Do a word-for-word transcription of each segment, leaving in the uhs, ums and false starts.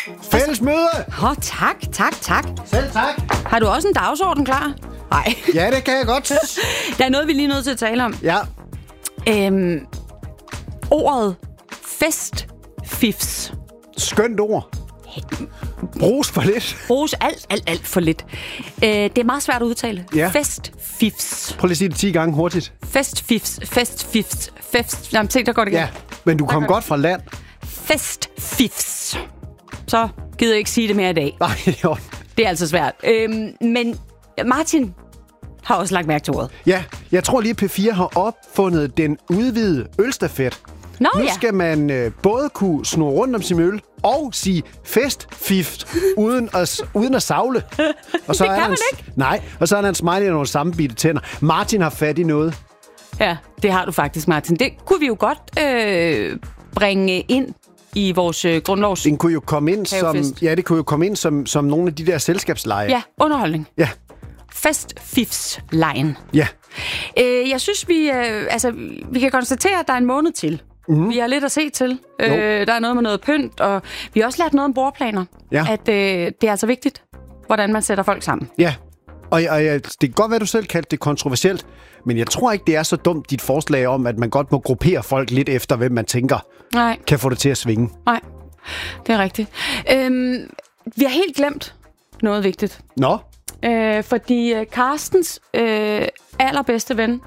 Fælles møde! Åh, oh, tak, tak, tak. Selv tak. Har du også en dagsorden klar? Nej. Ja, det kan jeg godt. Der er noget, vi lige er nødt til at tale om. Ja. Øhm, ordet festfifs. Skønt ord. Bruges for lidt. Bruges alt, alt, alt for lidt. Øh, det er meget svært at udtale. Ja. Festfifs. Prøv lige at sige det ti gange hurtigt. Festfifs. Festfifs. Fest. Jamen, tænk, der går det igen. Ja, men du kom godt fra land. Festfifs. Så gider jeg ikke sige det mere i dag. Nej, jo. Det er altså svært. Øhm, men Martin har også lagt mærke til ordet. Ja, jeg tror lige, P fire har opfundet den udvidede ølstafet. Nå, nu ja. skal man øh, både kunne snurre rundt om sin øl og sige festfift uden at, uden at savle. Og så det er kan han, man ikke. Nej, og så er der en smiley og nogle sammenbitte tænder. Martin har fat i noget. Ja, det har du faktisk, Martin. Det kunne vi jo godt øh, bringe ind i vores øh, grundlovs... Den kunne jo komme ind som, ja, det kunne jo komme ind som, som nogle af de der selskabsleje. Ja, underholdning. Ja. Festfifs-lejen. Ja. Øh, jeg synes, vi, øh, altså, vi kan konstatere, at der er en måned til. Mm-hmm. Vi har lidt at se til. Øh, der er noget med noget pynt, og vi har også lært noget om bordplaner. Ja. At øh, det er altså vigtigt, hvordan man sætter folk sammen. Ja, og, og ja, det kan godt være, du selv kaldte det kontroversielt, men jeg tror ikke, det er så dumt, dit forslag om, at man godt må gruppere folk lidt efter, hvem man tænker Nej. kan få det til at svinge. Nej, det er rigtigt. Øhm, vi har helt glemt noget vigtigt. Nå? Øh, fordi øh, Carstens øh, allerbedste ven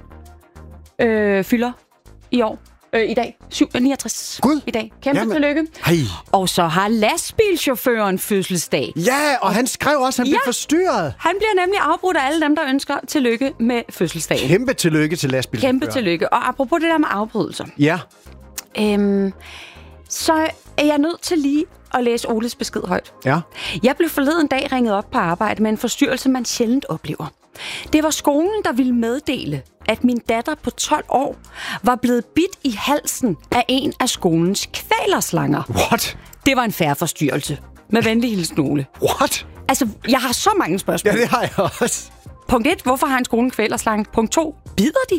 øh, fylder i år. Øh, I dag. syv niogtres. Gud. I dag. Kæmpe Jamen. tillykke. Hej. Og så har lastbilchaufføren fødselsdag. Ja, og han skrev også, at han Ja. blev forstyrret. Han bliver nemlig afbrudt af alle dem, der ønsker tillykke med fødselsdagen. Kæmpe tillykke til lastbilchaufføren. Kæmpe tillykke. Og apropos det der med afbrydelser. Ja. Øhm, så er jeg nødt til lige at læse Oles besked højt. Ja. Jeg blev forleden dag ringet op på arbejde med en forstyrrelse, man sjældent oplever. Det var skolen, der ville meddele, at min datter på tolv år var blevet bidt i halsen af en af skolens kvælerslanger. What? Det var en færre forstyrrelse. Med venlig hilsen, Ole. What? Altså, jeg har så mange spørgsmål. Ja, det har jeg også. Punkt et. Hvorfor har en skole en kvælerslange? Punkt to. Bider de?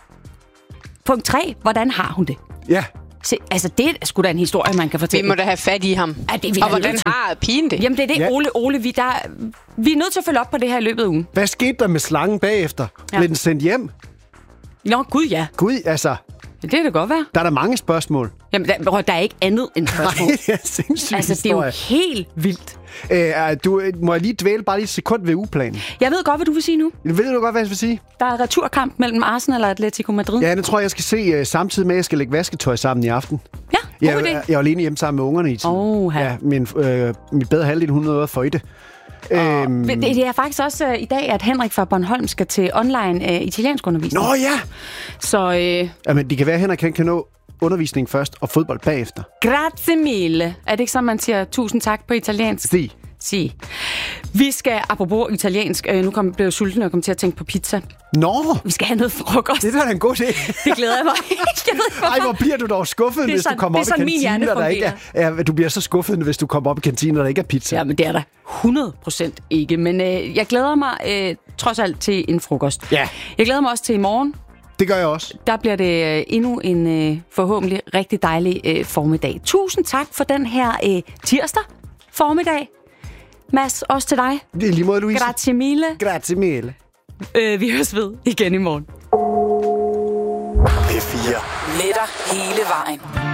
Punkt tre. Hvordan har hun det? Ja. Se, altså, det er sgu da en historie, man kan fortælle. Vi må da have fat i ham. Ja, det er vi og da hvordan nødt til. har pigen det? Jamen, det er det, Ja. Ole. Ole, vi, der, vi er nødt til at følge op på det her i løbet af ugen. Hvad skete der med slangen bagefter? Ja. Blev den sendt hjem? Nå, gud ja. Gud, altså, Det kan det godt være. der er der mange spørgsmål. Jamen, der, der er ikke andet end spørgsmål. Nej, det er sindssygt Altså, det er jo historie. helt vildt. Øh, du, må jeg lige dvæle bare lige et sekund ved ugeplanen? Jeg ved godt, hvad du vil sige nu. Ved du godt, hvad jeg vil sige? Der er returkamp mellem Arsenal og Atletico Madrid. Ja, det tror jeg, jeg skal se uh, samtidig med, at jeg skal lægge vasketøj sammen i aften. Ja, god Jeg, idé. jeg, jeg var alene hjemme sammen med ungerne i tiden. Åh, ja. Ja, min, øh, min bedre halvdel, hun nåede at føjte. Øhm, Men Det, det er faktisk også uh, i dag, at Henrik fra Bornholm skal til online uh, italiensk undervisning. Nå ja! Så uh, Jamen, det kan være, at Henrik kan, kan nå undervisning først og fodbold bagefter. grazie mille. Er det ikke sådan, man siger tusind tak på italiensk? Se. Sig. Vi skal, apropos italiensk, øh, nu kom, blev jeg sulten og kom til at tænke på pizza. Nå! Vi skal have noget frokost. Det er da en god idé. Det glæder jeg mig. Jeg ved ikke, hvorfor. Ej, hvor bliver du dog skuffet, hvis sådan- du kommer det op er i sådan, min kantinen, hjerne og der ikke er... Ja, du bliver så skuffet, hvis du kommer op i kantinen, og der ikke er pizza. Ja, men det er der hundrede procent ikke. Men øh, jeg glæder mig øh, trods alt til en frokost. Ja. Jeg glæder mig også til i morgen. Det gør jeg også. Der bliver det øh, endnu en øh, forhåbentlig rigtig dejlig øh, formiddag. Tusind tak for den her øh, tirsdag formiddag. Mads, også til dig. Det er lige måde, Louise. Grazie mille. Grazie mille. Øh, vi høres ved igen i morgen. P fire. Med dig hele vejen.